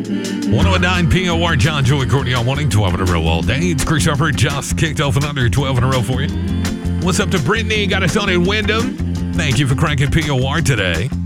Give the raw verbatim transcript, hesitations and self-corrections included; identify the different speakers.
Speaker 1: one oh nine P O R, John Joy Courtney on morning, twelve in a row all day. It's Chris Harper, just kicked off another twelve in a row for you. What's up to Brittany? Got us on in Wyndham. Thank you for cranking P O R today.